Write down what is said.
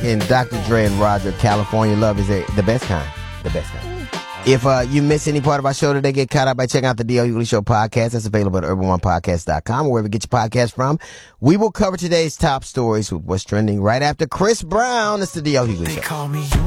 and Dr. Dre and Roger, California Love is the best kind. The best kind. If you miss any part of our show today, get caught up by checking out the D.L. Hughley Show podcast. That's available at urban1podcast.com or wherever you get your podcast from. We will cover today's top stories with what's trending right after Chris Brown. It's the D.L. Hughley Show.